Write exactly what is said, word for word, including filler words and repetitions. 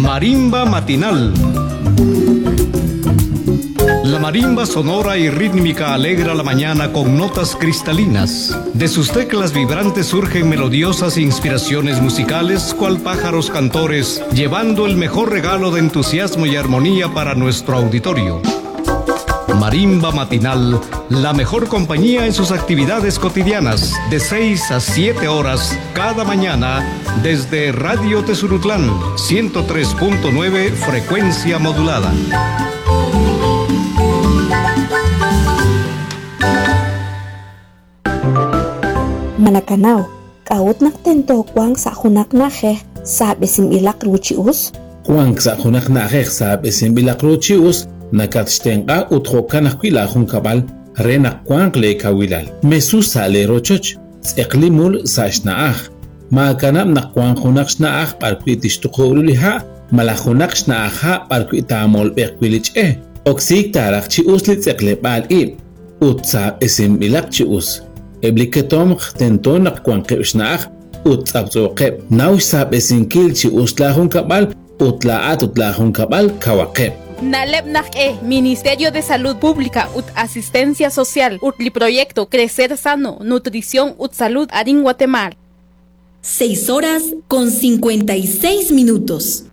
Marimba matinal. La marimba sonora y rítmica alegra la mañana con notas cristalinas. De sus teclas vibrantes surgen melodiosas inspiraciones musicales, cual pájaros cantores, llevando el mejor regalo de entusiasmo y armonía para nuestro auditorio. Marimba matinal, la mejor compañía en sus actividades cotidianas, de seis a siete horas cada mañana, desde Radio Tezurutlán, ciento tres punto nueve, frecuencia modulada. Malacanao, kaut naktento kwang sa hunak nahe sa besim ilak ruchius? Kwang sa hunak nahe sa besim ilak ruchius, nakatstenga uthokanak kwila hun kabal, renak kwang le kawilal. Mesu sa le rochoch, tseklimul sa shnaach. Maakanam na kwang hunak shnaach parkwitishtukuliha, malahunak shnaach parkwitamol bekwilich eh. Oksik tarak chius li tseklepal ib, utsa besim ilak chius. Ebliketom tenton nakwanke usnaach utsabzoqeb naush sab esinkil chi uslahun kabal utlaat utlahun kabal kawaqeb. Naleb Nak'e, Ministerio de Salud Pública ut Asistencia Social utli proyecto Crecer Sano, Nutrición ut Salud Arin Guatemala. Seis horas con cincuenta y seis minutos.